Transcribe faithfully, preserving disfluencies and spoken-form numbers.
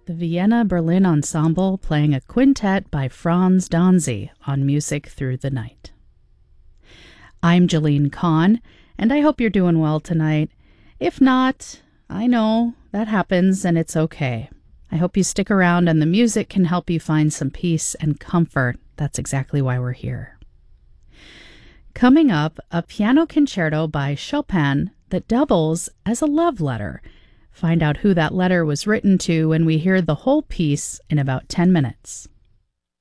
The Vienna Berlin Ensemble playing a quintet by Franz Danzy on Music Through the Night. I'm Jeline Kahn, and I hope you're doing well tonight. If not, I know that happens and it's okay. I hope you stick around and the music can help you find some peace and comfort. That's exactly why we're here. Coming up, a piano concerto by Chopin that doubles as a love letter. Find out who that letter was written to when we hear the whole piece in about ten minutes.